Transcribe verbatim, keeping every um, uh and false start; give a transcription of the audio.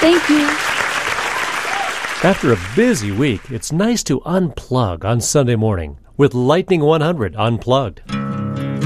Thank you. After a busy week, it's nice to unplug on Sunday morning with Lightning one hundred Unplugged.